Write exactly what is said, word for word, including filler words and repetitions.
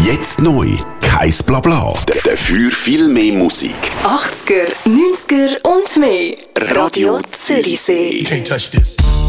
Jetzt neu. Kein Blabla. Dafür viel mehr Musik. achtziger, neunziger und mehr. Radio Zürichsee. You can't touch this.